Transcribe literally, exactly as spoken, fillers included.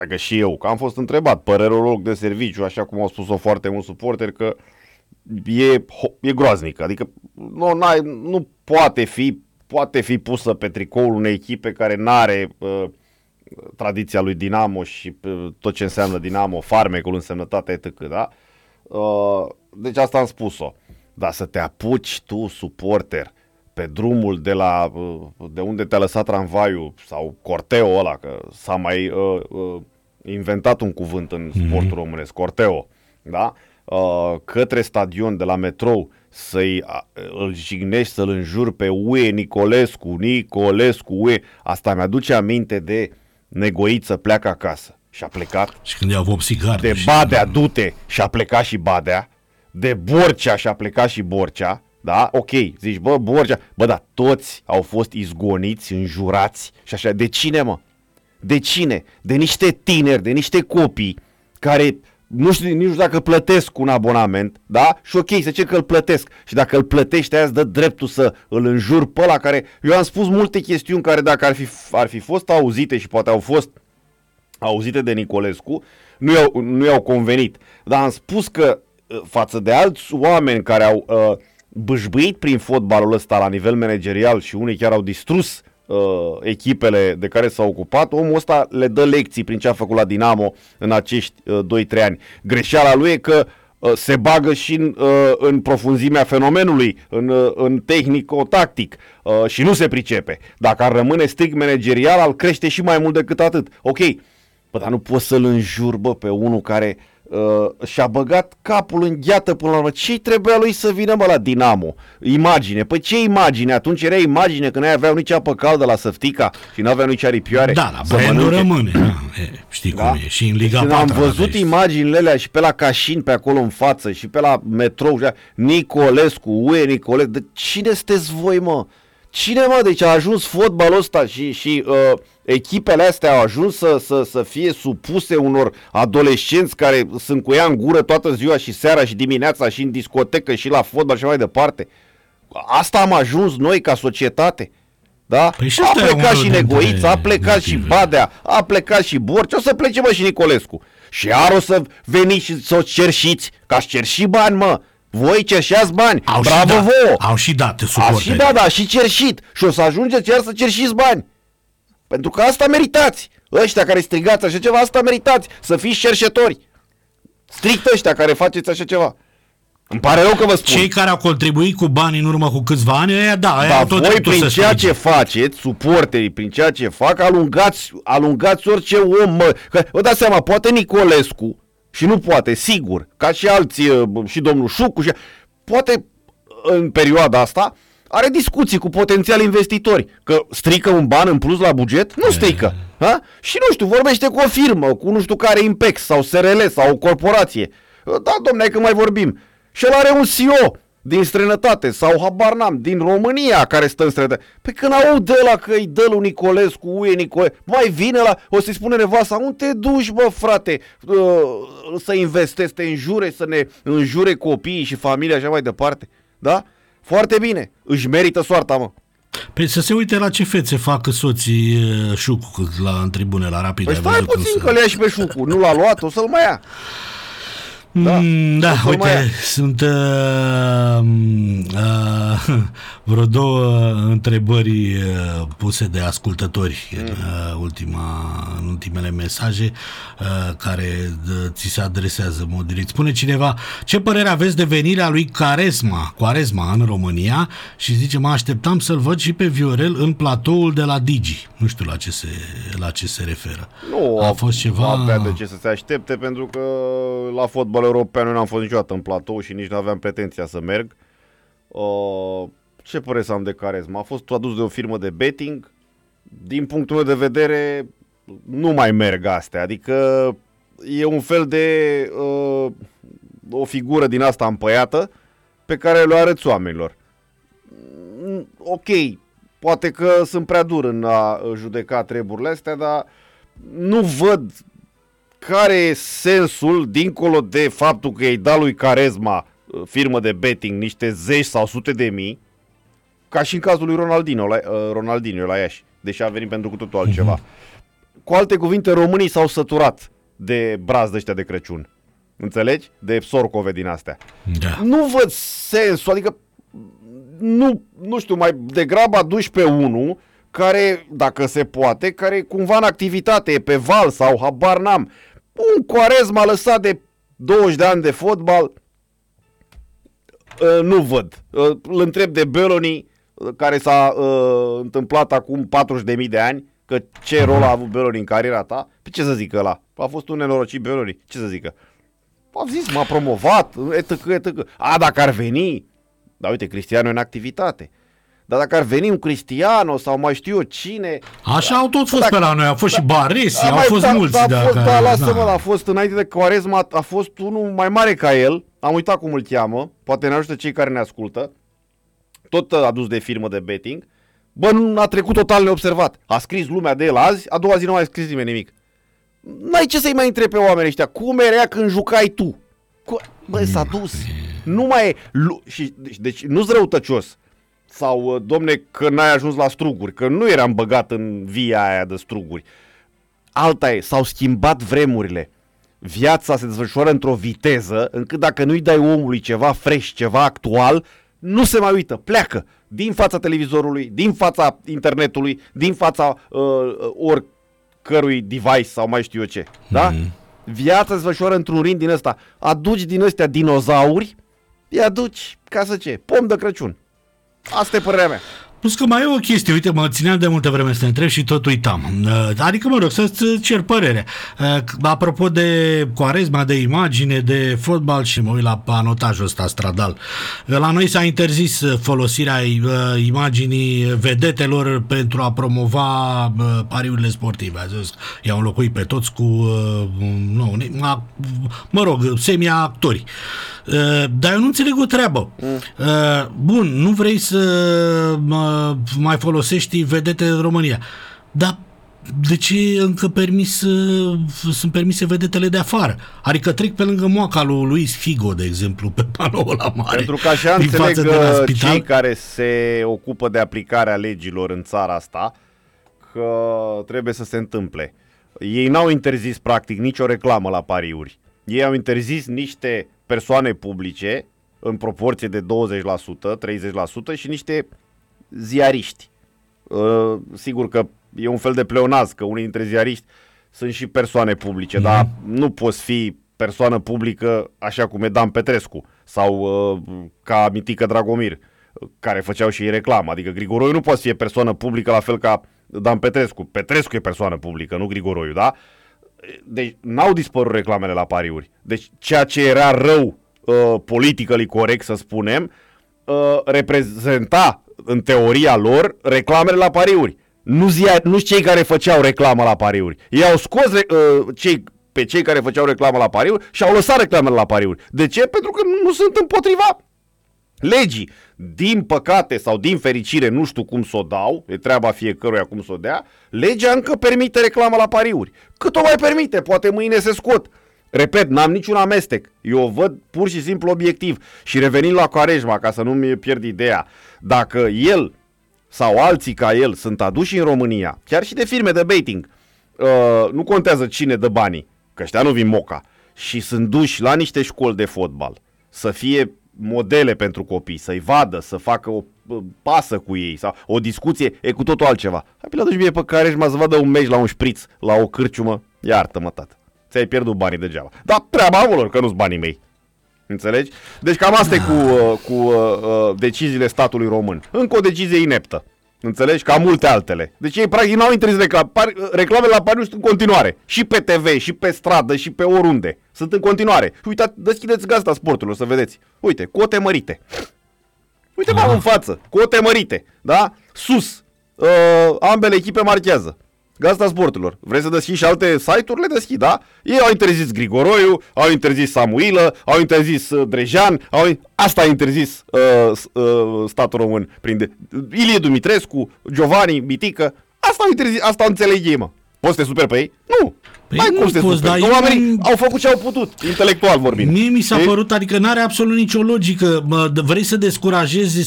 că și eu, că am fost întrebat, părerolog de serviciu, așa cum au spus-o foarte mulți suporteri, că e, e groaznică. Adică nu, n-ai, nu poate fi, poate fi pusă pe tricoul unei echipe care n-are uh, tradiția lui Dinamo și uh, tot ce înseamnă Dinamo, farmecul, însemnătatea, et cetera. Da? Uh, deci asta am spus-o. Dar să te apuci tu, suporter, pe drumul de la de unde te-a lăsat tramvaiul sau corteo ăla, că s-a mai uh, uh, inventat un cuvânt în sportul românesc, corteo, da? Uh, către stadion de la metrou, să-i uh, îl jignești, să-l înjuri pe U E Nicolescu, Nicolescu, U E. Asta mi-aduce aminte de Negoiță pleacă acasă și a plecat. Și când i-au vopsit gardul. De Badea, du-te, și a plecat și Badea. De Borcea și a plecat și Borcea. Da? Ok, zici, bă, Borcea, bă, dar toți au fost izgoniți, înjurați și așa. De cine, mă? De cine? De niște tineri, de niște copii care nu știu nici dacă plătesc un abonament, da? Și ok, să cer că îl plătesc. Și dacă îl plătești, aia îți dă dreptul să îl înjuri pe ăla care... Eu am spus multe chestiuni care dacă ar fi, ar fi fost auzite și poate au fost auzite de Nicolescu, nu i-au, nu i-au convenit. Dar am spus că față de alți oameni care au... Uh, bâșbâit prin fotbalul ăsta la nivel managerial și unii chiar au distrus uh, echipele de care s-au ocupat, omul ăsta le dă lecții prin ce a făcut la Dinamo în acești uh, doi trei ani. Greșeala lui e că uh, se bagă și în, uh, în profunzimea fenomenului, în, uh, în tehnico-tactic uh, și nu se pricepe. Dacă ar rămâne strict managerial, ar crește și mai mult decât atât. Ok, bă, dar nu poți să-l înjuri, bă, pe unul care... Uh, și-a băgat capul în gheată până la urmă. Ce-i trebuia lui să vină, mă, la Dinamo? Imagine. Păi ce imagine? Atunci era imagine că n-ai aveau nici apă caldă la Săftica și n-aveau nici aripioare. Da, la Bayern nu rămâne. Da. E, știi da? Cum e. Și în Liga și patru. am văzut imaginile alea și pe la Cașin, pe acolo în față, și pe la metrou. Nicolescu, U E Nicolescu. De cine sunteți voi, mă? Cine, mă? Deci a ajuns fotbalul ăsta și, și uh, echipele astea au ajuns să, să, să fie supuse unor adolescenți care sunt cu ea în gură toată ziua și seara și dimineața și în discotecă și la fotbal și mai departe. Asta am ajuns noi ca societate. Da? Păi a plecat și Negoiță, a plecat motive. Și Badea, a plecat și Borcea, o să plece, mă, și Nicolescu. Și ar o să veniți și să o cerșiți, că aș cerși bani, mă. Voi cerșeați bani, au bravo dat, vouă! Au și dat suporteri. Ați și dat, da, și cerșit. Și o să ajungeți iar să cerșiți bani. Pentru că asta meritați. Ăștia care strigați așa ceva, asta meritați. Să fiți cerșetori. Strict ăștia care faceți așa ceva. Îmi pare rău că vă spun. Cei care au contribuit cu bani în urmă cu câțiva ani, aia da, aia Dar tot voi prin ceea strige. ce faceți, suporterii, prin ceea ce fac, alungați, alungați orice om, mă. Că, vă dați seama, poate Nicolescu, și nu poate, sigur, ca și alții, și domnul Șucu, și... poate în perioada asta are discuții cu potențiali investitori, că strică un ban în plus la buget? Nu strică. Ha? Și nu știu, vorbește cu o firmă, cu nu știu care Impex sau S R L sau o corporație. Da, domne, că mai vorbim. Și el are un C E O din străinătate sau habar n-am, din România care stă în străinătate. Păi când aud de ăla că îi dă lui Nicolescu, U E Nicolescu, mai vine la, o să-i spune nevasta, unde te duci, bă, frate, să investezi, te înjure, să ne înjure copiii și familia și așa mai departe. Da? Foarte bine. Își merită soarta, mă. Păi să se uite la ce fețe fac soții Șucu la, în tribune, la Rapid. Păi stai puțin că le ia și pe Șucu. Nu l-a luat, o să-l mai ia. Da, mm, da uite, sunt uh, uh, vreo două întrebări uh, puse de ascultători mm. în, uh, ultima, în ultimele mesaje uh, care uh, ți se adresează în mod direct. Spune cineva, ce părere aveți de venirea lui Quaresma, Quaresma în România? Și zice, mă așteptam să-l văd și pe Viorel în platoul de la Digi. Nu știu la ce se, la ce se referă. Nu a fost ceva... avea de ce să se aștepte, pentru că la fotbal european eu n-am fost niciodată în platou și nici n-aveam pretenția să merg. Uh, ce părere să am de Quaresma? A fost adus de o firmă de betting. Din punctul meu de vedere, nu mai merg astea. Adică e un fel de uh, o figură din asta împăiată pe care le arăți oamenilor. Ok, poate că sunt prea dur în a judeca treburile astea, dar nu văd care e sensul, dincolo de faptul că i-ai dat lui Quaresma, firmă de betting, niște zeci sau sute de mii, ca și în cazul lui Ronaldinho la, Ronaldinho la Iași, deși a venit pentru cu totul altceva. cu alte cuvinte, românii s-au săturat de brazdă ăștia de Crăciun. Înțelegi? De sorcove din astea. Da. Nu văd sensul, adică nu, nu știu, mai degrabă aduci pe unul care, dacă se poate, care e cumva în activitate, e pe val sau habar n-am. Un Quaresma lăsat de douăzeci de ani de fotbal, uh, nu văd. Uh, îl întreb de Belloni, care s-a uh, întâmplat acum patruzeci de mii de ani, că ce rol a avut Belloni în cariera ta? Pe ce să zică ăla? A fost un nenorocit Belloni. Ce să zică? A zis, m-a promovat, etc, etc. A, dacă ar veni, dar uite, Cristiano e în activitate. Dar dacă ar veni un Cristiano sau mai știu eu cine... Așa au tot fost dacă, pe la noi, au fost da, și Baresi, au mai, fost da, mulți. Da, da, fost, care, da, lasă-mă, da. a fost înainte de Quaresma, a fost unul mai mare ca el, am uitat cum îl cheamă, poate ne ajută cei care ne ascultă, tot adus de firmă de betting. Bă, nu a trecut total neobservat. A scris lumea de el azi, a doua zi nu a mai scris nimeni nimic. N-ai ce să-i mai întrebi pe oamenii ăștia. Cum era când jucai tu? Cu... Bă, s-a dus. Nu mai e... Și, deci nu-s răutăcios. Sau, domne, că n-ai ajuns la struguri. Că nu eram băgat în via aia de struguri. Alta e, s-au schimbat vremurile. Viața se desfășoară într-o viteză încât dacă nu-i dai omului ceva fresh, ceva actual, nu se mai uită, pleacă din fața televizorului, din fața internetului, din fața uh, oricărui device sau mai știu eu ce. Da? Mm-hmm. Viața se desfășoară într-un ritm din ăsta. Aduci din ăstea dinozauri, îi aduci, ca să ce, pom de Crăciun. Asta e părerea mea. Plus că mai e o chestie, uite, mă țineam de multă vreme să te întreb și tot uitam. Adică, mă rog, să-ți cer părerea. Apropo de Quaresma, de imagine, de fotbal și mă uit la anotajul ăsta stradal. La noi s-a interzis folosirea imaginii vedetelor pentru a promova pariurile sportive. A zis, i-au înlocuit pe toți cu, nu, mă rog, semi-actori. Dar eu nu înțeleg o treabă. Bun, nu vrei să mai folosești vedete în România. Dar de ce încă permis, sunt permise vedetele de afară? Adică trec pe lângă moaca lui Luis Figo, de exemplu, pe panoul la mare. Pentru că așa înțeleg cei care se ocupă de aplicarea legilor în țara asta, că trebuie să se întâmple. Ei n-au interzis practic nicio reclamă la pariuri. Ei au interzis niște persoane publice în proporție de douăzeci la sută, treizeci la sută și niște ziariști. Uh, sigur că e un fel de pleonaz, că unii dintre ziariști sunt și persoane publice, mm-hmm. dar nu poți fi persoană publică așa cum e Dan Petrescu sau uh, ca Mitică Dragomir, care făceau și ei reclamă. Adică Grigoroiu nu poate fi persoană publică la fel ca Dan Petrescu. Petrescu e persoană publică, nu Grigoroiu, da? Deci n-au dispărut reclamele la pariuri. Deci ceea ce era rău, uh, politically corect să spunem, uh, reprezenta în teoria lor reclamele la pariuri. Nu, zia, nu cei care făceau reclamă la pariuri. Ei au scos uh, cei, pe cei care făceau reclamă la pariuri și au lăsat reclamele la pariuri. De ce? Pentru că nu sunt împotriva legii. Din păcate sau din fericire, nu știu cum s-o dau, e treaba fiecăruia cum s-o dea, legea încă permite reclama la pariuri. Cât o mai permite, poate mâine se scot. Repet, n-am niciun amestec. Eu o văd pur și simplu obiectiv. Și revenind la Quaresma, ca să nu-mi pierd ideea, dacă el sau alții ca el sunt aduși în România, chiar și de firme de betting, uh, nu contează cine dă banii, că ăștia nu vin moca, și sunt duși la niște școli de fotbal, să fie modele pentru copii, să-i vadă, să facă o pasă cu ei sau o discuție, e cu totul altceva. Hai pe la duci bine pe Quaresma să vadă un meci la un șpriț, la o cârciumă, iartă-mă, tată. Ți-ai pierdut banii degeaba. Dar treaba lor, că nu-s banii mei. Înțelegi? Deci cam asta e cu, cu uh, deciziile statului român. Încă o decizie ineptă. Înțelegi? Ca multe altele. Deci ei practic n-au interzis reclam- reclamele la pariuri sunt în continuare. Și pe T V, și pe stradă, și pe oriunde. Sunt în continuare. Uitați, deschideți Gazeta Sporturilor să vedeți. Uite, cote mărite. Uite, m-am în față. Cote mărite. Da? Sus. Uh, ambele echipe marchează. Gazeta Sporturilor. Vrei să deschizi și alte site-uri? Le deschid, da? Ei au interzis Grigoroiu, au interzis Samuilă, au interzis uh, Drejan, au... asta a interzis uh, uh, statul român prin de... Ilie Dumitrescu, Giovanni, Mitică, asta au interzis, asta înțeleg ei, mă. Poți să te superi pe ei? Nu! Păi Mai nu cum să te poți, superi? dar Oamenii eu... au făcut ce au putut, intelectual vorbind. Mie mi s-a e? părut, adică n-are absolut nicio logică. Mă, vrei să descurajezi